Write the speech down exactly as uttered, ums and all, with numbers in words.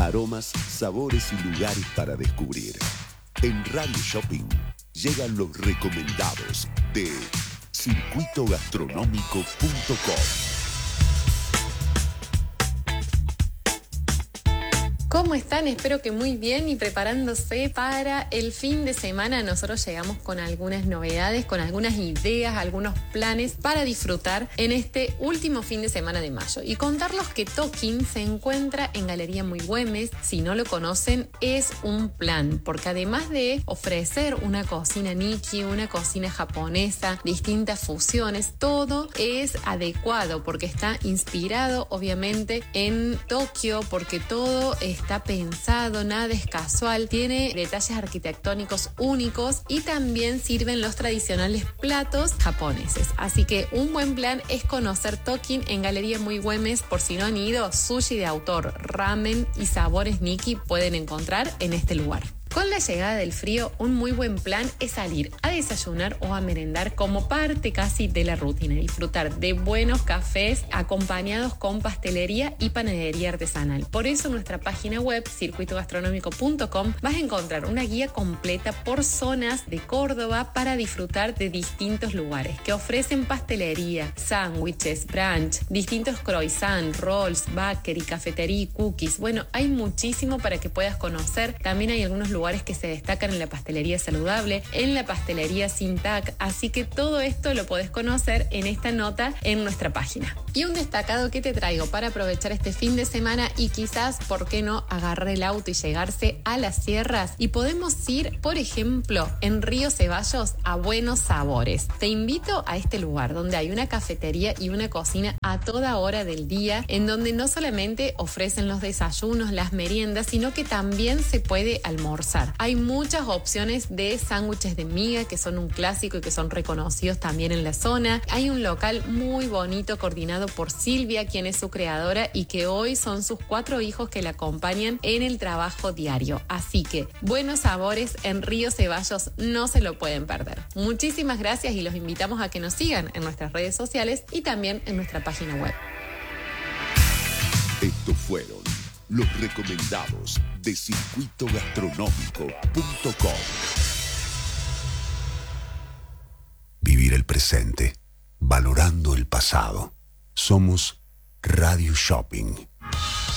aromas, sabores y lugares para descubrir. En Radio Shopping llegan los recomendados de circuito gastronómico punto com. ¿Cómo están? Espero que muy bien y preparándose para el fin de semana. Nosotros llegamos con algunas novedades, con algunas ideas, algunos planes para disfrutar en este último fin de semana de mayo. Y contarlos que Tokin se encuentra en Galería Muy Güemes. Si no lo conocen, es un plan, porque además de ofrecer una cocina Nikki, una cocina japonesa, distintas fusiones, todo es adecuado porque está inspirado obviamente en Tokio, porque todo es está pensado, nada es casual, tiene detalles arquitectónicos únicos y también sirven los tradicionales platos japoneses. Así que un buen plan es conocer Tokin en Galería Muy Güemes. Por si no han ido, sushi de autor, ramen y sabores Nikki pueden encontrar en este lugar. Con la llegada del frío, un muy buen plan es salir a desayunar o a merendar como parte casi de la rutina. Disfrutar de buenos cafés acompañados con pastelería y panadería artesanal. Por eso en nuestra página web, circuito gastronómico punto com, vas a encontrar una guía completa por zonas de Córdoba para disfrutar de distintos lugares que ofrecen pastelería, sándwiches, brunch, distintos croissants, rolls, bakery, cafetería y cookies. Bueno, hay muchísimo para que puedas conocer. También hay algunos lugares que se destacan en la pastelería saludable, en la pastelería sin T A C, así que todo esto lo podés conocer en esta nota en nuestra página. Y un destacado que te traigo para aprovechar este fin de semana y quizás, ¿por qué no?, agarrar el auto y llegarse a las sierras y podemos ir, por ejemplo, en Río Ceballos a Buenos Sabores. Te invito a este lugar donde hay una cafetería y una cocina a toda hora del día, en donde no solamente ofrecen los desayunos, las meriendas, sino que también se puede almorzar. Hay muchas opciones de sándwiches de miga que son un clásico y que son reconocidos también en la zona. Hay un local muy bonito coordinado por Silvia, quien es su creadora y que hoy son sus cuatro hijos que la acompañan en el trabajo diario. Así que Buenos Sabores en Río Ceballos no se lo pueden perder. Muchísimas gracias y los invitamos a que nos sigan en nuestras redes sociales y también en nuestra página web. Estos fueron los recomendados de circuito gastronómico punto com. Vivir el presente, valorando el pasado. Somos Radio Shopping.